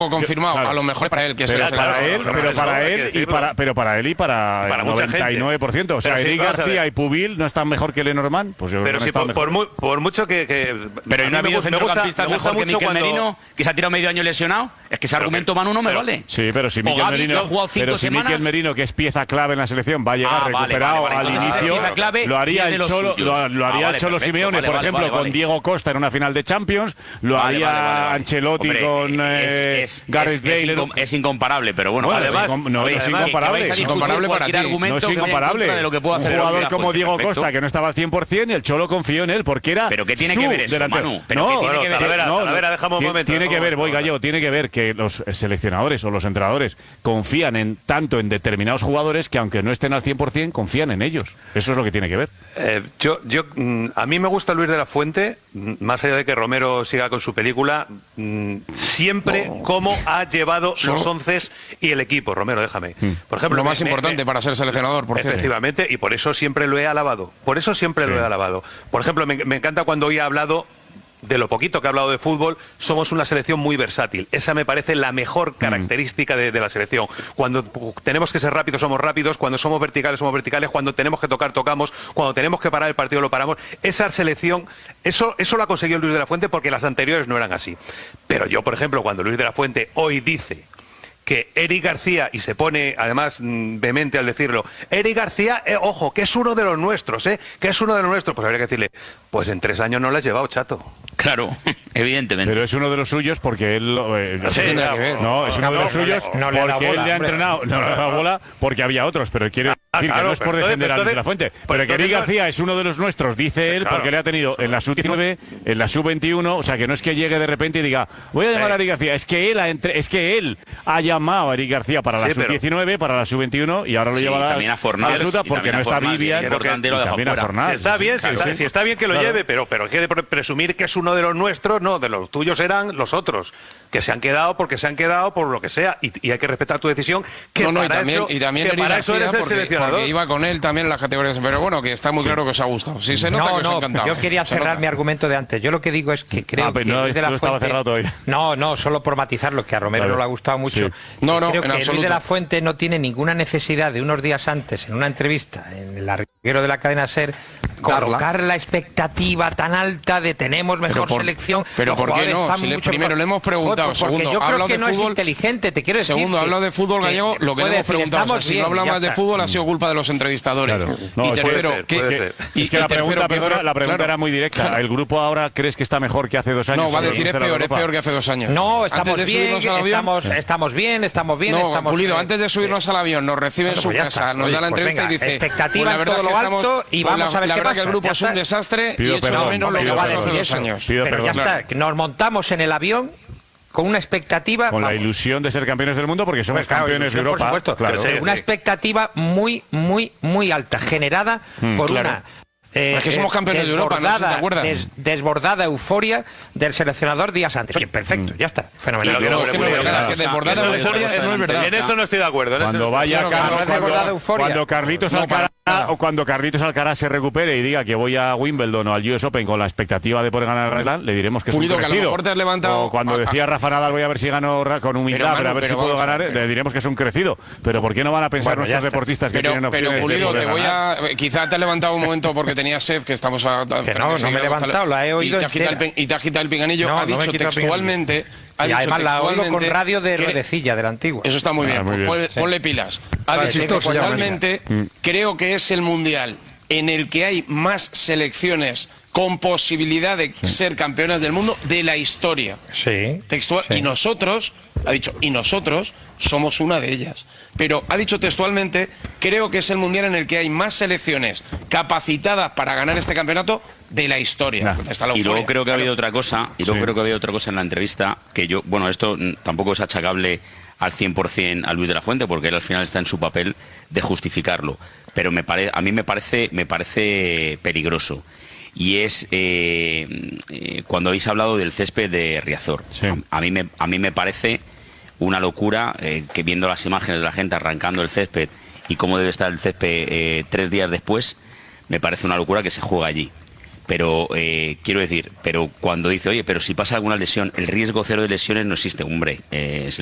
confirmado, claro. A lo mejor para él, que pero es para él, pero para él y para el 99%. O sea, Eric García y Pubil no están mejor que Lenormand. Pues yo pero si por mucho que pero no ha habido centrocampistas mejor que Mikel Merino, que se ha tirado medio año lesionado. Es que ese argumento, Manu, no me vale. Sí, pero si Mikel Merino, que es pieza clave en la selección, va a llegar recuperado al inicio, lo haría el Cholo Simeone, por ejemplo, con Diego Costa en una final de Champions, lo haría Ancelotti con Gareth Bale. Es incomparable, pero bueno, además no es incomparable. Es incomparable para ti. No es incomparable. De lo que puedo hacer un jugador como Diego Costa, que no estaba al 100%, y el Cholo confió en él porque era. Pero ¿qué tiene que ver eso, Manu? Dejamos un momento. Tiene que ver, tiene que ver que los seleccionadores o los entrenadores confían tanto en determinados jugadores que aunque no estén al 100%, confían en ellos. Eso es lo que tiene que ver. A mí me gusta Luis de la Fuente, más allá de que Romero siga con su película, siempre cómo ha llevado los 11 y el equipo. Romero, déjame. Por ejemplo, lo más importante para ser seleccionador, por cierto. Efectivamente, y por eso siempre lo he alabado. Por ejemplo, me encanta cuando hoy ha hablado de lo poquito que ha hablado de fútbol. Somos una selección muy versátil. Esa me parece la mejor característica de la selección. Cuando tenemos que ser rápidos, somos rápidos. Cuando somos verticales, Cuando tenemos que tocar, tocamos. Cuando tenemos que parar el partido, lo paramos. Esa selección, eso lo ha conseguido Luis de la Fuente porque las anteriores no eran así. Pero yo, por ejemplo, cuando Luis de la Fuente hoy dice que Eric García, y se pone además vehemente al decirlo, Eric García, ojo, que es uno de los nuestros, pues habría que decirle, pues en 3 años no lo has llevado, chato. Claro, evidentemente. Pero es uno de los suyos porque él... es uno de los suyos porque él le ha entrenado, no le ha dado bola porque había otros, pero quiere decir que no es por defender a Luis de la Fuente, pero que Eric García es uno de los nuestros, dice él, porque le ha tenido en la sub-19, en la sub-21, o sea que no es que llegue de repente y diga, voy a llamar a Eric García, es que él ha llamado a Eric García para la sub-19, para la sub-21 y ahora lo lleva a la absoluta porque no está Vivian, también a Fornals. Está bien que lo lleve, pero hay que presumir que es uno de los nuestros, no, de los tuyos eran los otros, que se han quedado porque se han quedado por lo que sea, y hay que respetar tu decisión, que para eso eres el seleccionador. Porque iba con él también en las categorías, pero bueno, que está muy claro que os ha gustado. Sí, se nota que os ha encantado. Yo quería cerrar mi argumento de antes. Yo lo que digo es que creo que Luis de la Fuente... No, solo por matizarlo, que a Romero no le ha gustado mucho. Creo que Luis de la Fuente no tiene ninguna necesidad de unos días antes, en una entrevista, en el larguero de la cadena SER, colocar la expectativa tan alta de tenemos mejor selección. Pero ¿por qué no? Si primero le hemos preguntado, segundo, yo creo que no es inteligente, te quiero decir. Segundo, ha hablado de fútbol gallego, lo que le hemos preguntado. Si no habla más de fútbol ha sido culpa de los entrevistadores. Y tercero, es que la pregunta era muy directa. ¿El grupo ahora crees que está mejor que hace 2 años? No, va a decir es peor que hace 2 años. No, estamos bien. No, Pulido, antes de subirnos al avión, nos recibe en su casa, nos da la entrevista y dice, expectativa en todo lo alto y vamos a ver qué pasa. La verdad que el grupo es un desastre y echo de menos lo que pasó hace 2 años. Pero ya está, nos montamos en el avión con una expectativa... Con la ilusión de ser campeones del mundo porque somos campeones de Europa. Por supuesto, una expectativa muy, muy, muy alta, generada por una... es que somos campeones de Europa, ¿no? ¿Te acuerdas? Desbordada euforia del seleccionador días antes. Oye, perfecto, ya está. Fenomenal. Desbordada euforia, eso es verdad. En eso no estoy de acuerdo. Cuando Carlitos Alcaraz se recupere y diga que voy a Wimbledon o al US Open con la expectativa de poder ganar a Roland, le diremos que es un crecido. O cuando decía Rafa Nadal, voy a ver si gano con humildad, pero a ver si puedo ganar, le diremos que es un crecido. Pero ¿por qué no van a pensar nuestros deportistas que tienen opciones? Pero Pulido, quizá te has levantado un momento porque tenías sed, que estamos a... Que no me he levantado, la he oído y te agita el pinganillo. Ha dicho textualmente... Y además la oigo con radio de Redecilla, del antiguo. Eso está muy bien, ponle pilas. Ha dicho textualmente, creo que es el mundial en el que hay más selecciones con posibilidad de ser campeonas del mundo de la historia. Sí. Textual. Sí. Y nosotros, ha dicho, somos una de ellas. Pero ha dicho textualmente, creo que es el mundial en el que hay más selecciones capacitadas para ganar este campeonato de la historia. Y luego creo que ha habido otra cosa, en la entrevista, que yo, bueno, esto tampoco es achacable al 100% a Luis de la Fuente, porque él al final está en su papel de justificarlo. Pero a mí me parece peligroso. Y es cuando habéis hablado del césped de Riazor. Sí. A mí me parece una locura que viendo las imágenes de la gente arrancando el césped y cómo debe estar el césped 3 días después, me parece una locura que se juega allí. pero quiero decir, pero cuando dice, oye, pero si pasa alguna lesión, el riesgo cero de lesiones no existe, hombre.